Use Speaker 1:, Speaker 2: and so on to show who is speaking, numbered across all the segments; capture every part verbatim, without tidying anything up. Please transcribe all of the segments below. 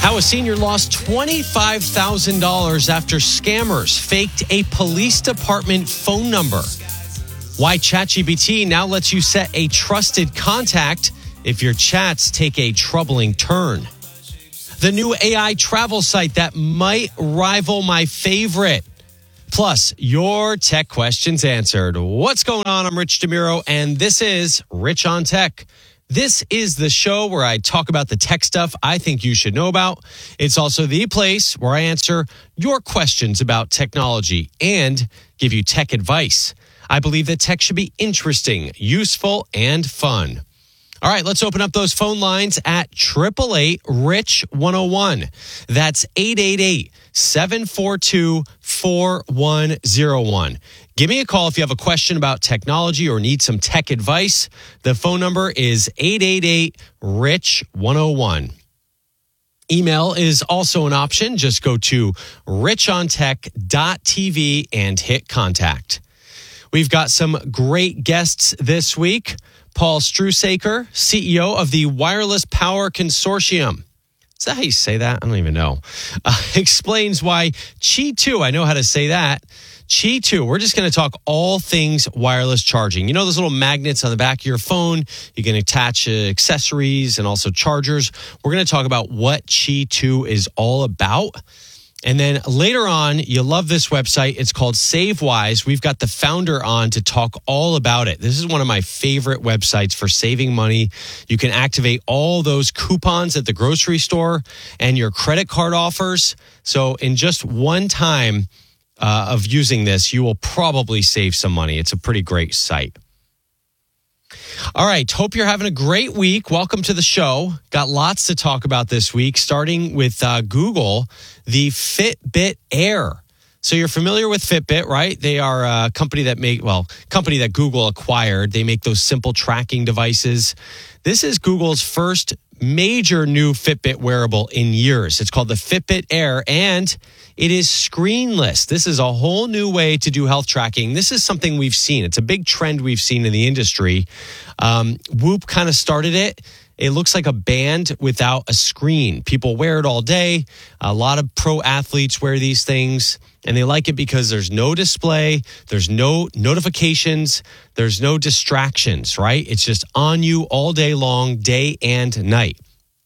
Speaker 1: How a senior lost twenty-five thousand dollars after scammers faked a police department phone number. Why ChatGPT now lets you set a trusted contact if your chats take a troubling turn. The new A I travel site that might rival my favorite. Plus, your tech questions answered. What's going on? I'm Rich DeMuro, and this is Rich on Tech. This is the show where I talk about the tech stuff I think you should know about. It's also the place where I answer your questions about technology and give you tech advice. I believe that tech should be interesting, useful, and fun. All right, let's open up those phone lines at eight eight eight, rich one oh one. That's eight eight eight, seven four two, four one oh one. Give me a call if you have a question about technology or need some tech advice. The phone number is eight eight eight, rich one oh one. Email is also an option. Just go to rich on tech dot t v and hit contact. We've got some great guests this week. Paul Strusaker, C E O of the Wireless Power Consortium. Is that how you say that? I don't even know. Uh, explains why Qi two, I know how to say that. Qi two, we're just going to talk all things wireless charging. You know those little magnets on the back of your phone? You can attach uh, accessories and also chargers. We're going to talk about what Qi two is all about. And then later on, you'll love this website. It's called SaveWise. We've got the founder on to talk all about it. This is one of my favorite websites for saving money. You can activate all those coupons at the grocery store and your credit card offers. So in just one time uh, of using this, you will probably save some money. It's a pretty great site. All right. Hope you're having a great week. Welcome to the show. Got lots to talk about this week, starting with uh, Google, the Fitbit Air. So you're familiar with Fitbit, right? They are a company that make, well, company that Google acquired. They make those simple tracking devices. This is Google's first major new Fitbit wearable in years. It's called the Fitbit Air, and it is screenless. This is a whole new way to do health tracking. This is something we've seen. It's a big trend we've seen in the industry. Um, Whoop kind of started it. It looks like a band without a screen. People wear it all day. A lot of pro athletes wear these things, and they like it because there's no display, there's no notifications, there's no distractions, right? It's just on you all day long, day and night.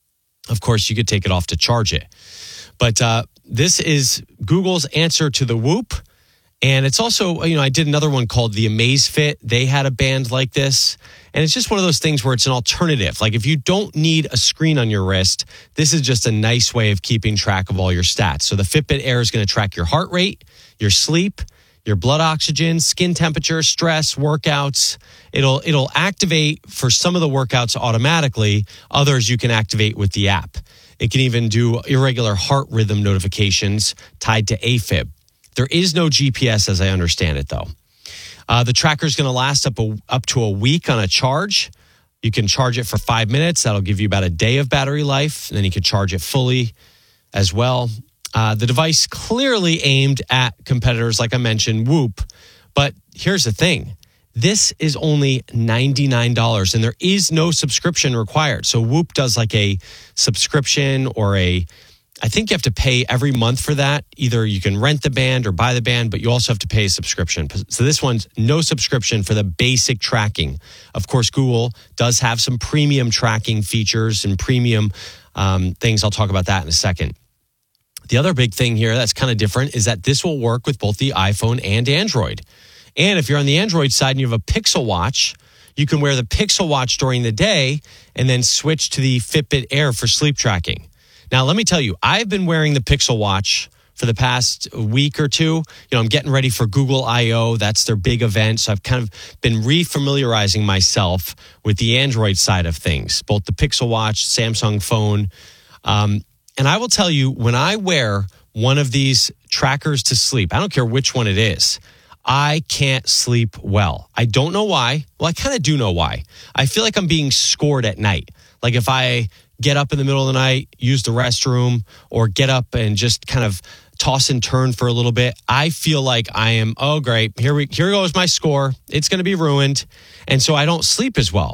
Speaker 1: Of course, you could take it off to charge it. But uh, this is Google's answer to the Whoop. And it's also, you know, I did another one called the Amazfit. They had a band like this. And it's just one of those things where it's an alternative. Like if you don't need a screen on your wrist, this is just a nice way of keeping track of all your stats. So the Fitbit Air is going to track your heart rate, your sleep, your blood oxygen, skin temperature, stress, workouts. It'll it'll activate for some of the workouts automatically. Others you can activate with the app. It can even do irregular heart rhythm notifications tied to AFib. There is no G P S as I understand it, though. Uh, the tracker is going to last up, a, up to a week on a charge. You can charge it for five minutes. That'll give you about a day of battery life. And then you can charge it fully as well. Uh, the device clearly aimed at competitors, like I mentioned, Whoop. But here's the thing. This is only ninety-nine dollars, and there is no subscription required. So Whoop does like a subscription or a, I think you have to pay every month for that. Either you can rent the band or buy the band, but you also have to pay a subscription. So this one's no subscription for the basic tracking. Of course, Google does have some premium tracking features and premium um, things. I'll talk about that in a second. The other big thing here that's kind of different is that this will work with both the iPhone and Android. And if you're on the Android side and you have a Pixel Watch, you can wear the Pixel Watch during the day and then switch to the Fitbit Air for sleep tracking. Now, let me tell you, I've been wearing the Pixel Watch for the past week or two. You know, I'm getting ready for Google I O. That's their big event. So I've kind of been refamiliarizing myself with the Android side of things, both the Pixel Watch, Samsung phone. Um, and I will tell you, when I wear one of these trackers to sleep, I don't care which one it is, I can't sleep well. I don't know why. Well, I kind of do know why. I feel like I'm being scored at night. Like if I get up in the middle of the night, use the restroom, or get up and just kind of toss and turn for a little bit, I feel like I am, oh, great, here we here goes my score. It's going to be ruined. And so I don't sleep as well.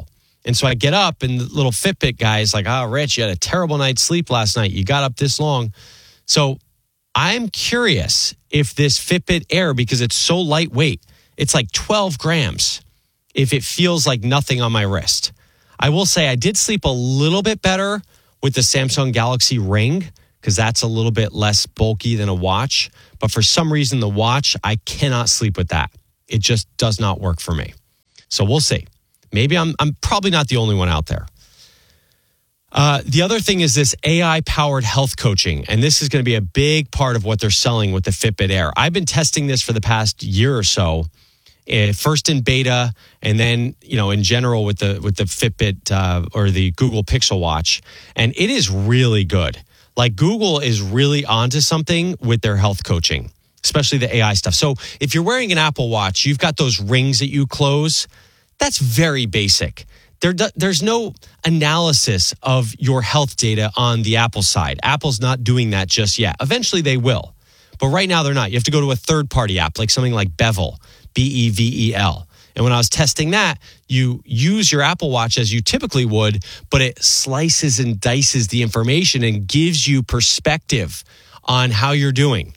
Speaker 1: And so I get up and the little Fitbit guy is like, oh, Rich, you had a terrible night's sleep last night. You got up this long. So I'm curious if this Fitbit Air, because it's so lightweight, it's like twelve grams, if it feels like nothing on my wrist. I will say I did sleep a little bit better with the Samsung Galaxy Ring because that's a little bit less bulky than a watch. But for some reason, the watch, I cannot sleep with that. It just does not work for me. So we'll see. Maybe I'm I'm probably not the only one out there. Uh, the other thing is this A I-powered health coaching, and this is going to be a big part of what they're selling with the Fitbit Air. I've been testing this for the past year or so, uh, first in beta, and then you know in general with the with the Fitbit uh, or the Google Pixel Watch, and it is really good. Like Google is really onto something with their health coaching, especially the A I stuff. So if you're wearing an Apple Watch, you've got those rings that you close. That's very basic. There, there's no analysis of your health data on the Apple side. Apple's not doing that just yet. Eventually they will. But right now they're not. You have to go to a third-party app, like something like Bevel, B E V E L. And when I was testing that, you use your Apple Watch as you typically would, but it slices and dices the information and gives you perspective on how you're doing.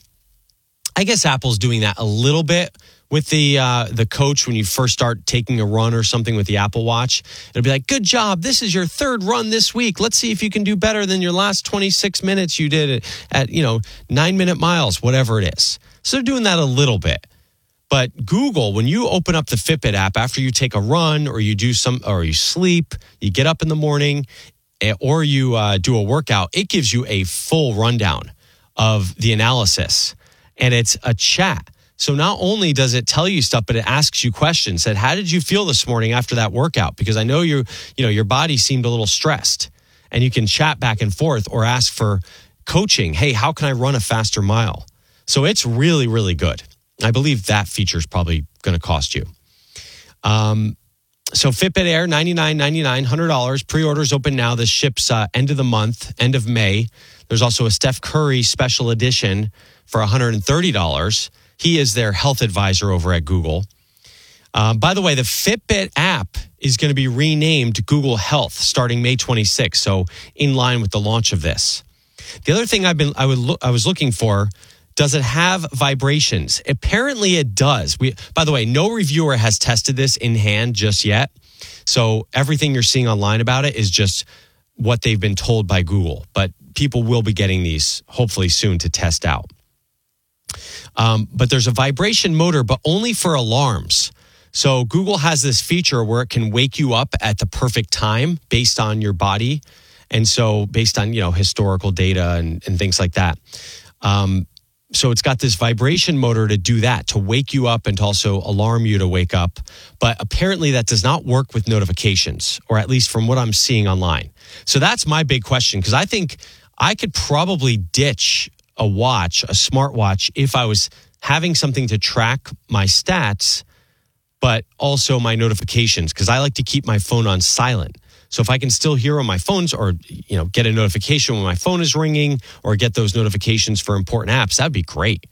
Speaker 1: I guess Apple's doing that a little bit with the uh, the coach when you first start taking a run or something with the Apple Watch. It'll be like, good job. This is your third run this week. Let's see if you can do better than your last twenty-six minutes you did at, at you know, nine minute miles, whatever it is. So they're doing that a little bit. But Google, when you open up the Fitbit app after you take a run or you do some, or you sleep, you get up in the morning, or you uh, do a workout, it gives you a full rundown of the analysis. And it's a chat. So not only does it tell you stuff, but it asks you questions. Said, how did you feel this morning after that workout? Because I know you, you know, your body seemed a little stressed. And you can chat back and forth or ask for coaching. Hey, how can I run a faster mile? So it's really, really good. I believe that feature is probably going to cost you. Um, so Fitbit Air, ninety-nine ninety-nine, one hundred dollars. Pre-orders open now. This ships uh, end of the month, end of May. There's also a Steph Curry special edition for one hundred thirty dollars. He is their health advisor over at Google. Uh, by the way, the Fitbit app is going to be renamed Google Health starting May twenty-sixth. So in line with the launch of this. The other thing I've been I would look, I was looking for, does it have vibrations? Apparently it does. We, by the way, no reviewer has tested this in hand just yet. So everything you're seeing online about it is just what they've been told by Google. But people will be getting these hopefully soon to test out. Um, but there's a vibration motor, but only for alarms. So Google has this feature where it can wake you up at the perfect time based on your body. And so based on, you know, historical data and, and things like that. Um, so it's got this vibration motor to do that, to wake you up and to also alarm you to wake up. But apparently that does not work with notifications, or at least from what I'm seeing online. So that's my big question, because I think I could probably ditch a watch, a smartwatch, if I was having something to track my stats, but also my notifications, because I like to keep my phone on silent. So if I can still hear on my phones, or you know, get a notification when my phone is ringing, or get those notifications for important apps, that'd be great.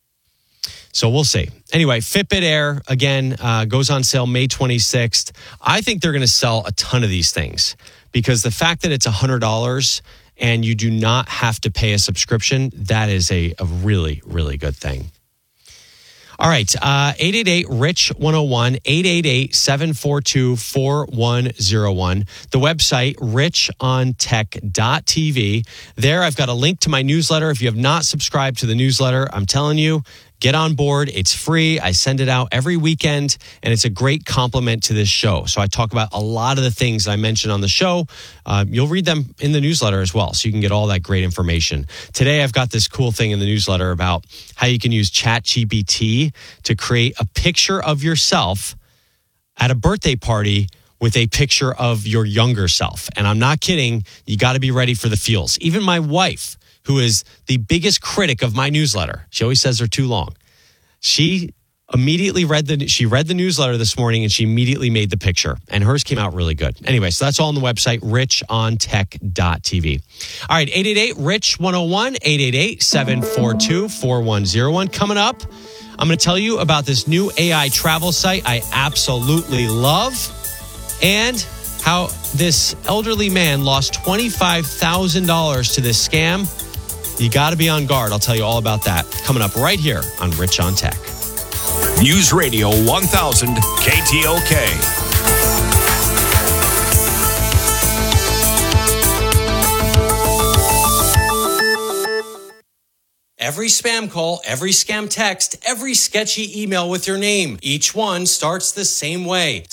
Speaker 1: So we'll see. Anyway, Fitbit Air, again, uh, goes on sale May twenty-sixth. I think they're going to sell a ton of these things, because the fact that it's one hundred dollars and you do not have to pay a subscription, that is a, a really, really good thing. All right, uh, eight eight eight, R I C H one oh one, eight eight eight, seven four two, four one oh one. The website, rich on tech dot t v. There, I've got a link to my newsletter. If you have not subscribed to the newsletter, I'm telling you, get on board. It's free. I send it out every weekend, and it's a great complement to this show. So I talk about a lot of the things I mentioned on the show. Uh, you'll read them in the newsletter as well, so you can get all that great information. Today, I've got this cool thing in the newsletter about how you can use ChatGPT to create a picture of yourself at a birthday party with a picture of your younger self. And I'm not kidding. You got to be ready for the feels. Even my wife, who is the biggest critic of my newsletter, she always says they're too long. She immediately read the she read the newsletter this morning, and she immediately made the picture, and hers came out really good. Anyway, so that's all on the website, rich on tech dot t v. All right, eight eight eight, R I C H one oh one, eight eight eight, seven four two, four one oh one. Coming up, I'm going to tell you about this new A I travel site I absolutely love, and how this elderly man lost twenty-five thousand dollars to this scam. You got to be on guard. I'll tell you all about that coming up right here on Rich on Tech.
Speaker 2: News Radio one thousand K T O K.
Speaker 1: Every spam call, every scam text, every sketchy email with your name. Each one starts the same way.